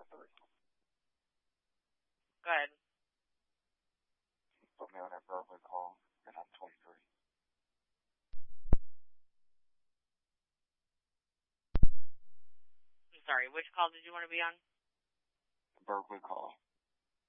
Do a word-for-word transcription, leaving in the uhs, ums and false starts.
three. Go ahead. Put me on that Berkeley call, and I'm twenty-three. I'm sorry, which call did you want to be on? The Berkeley call.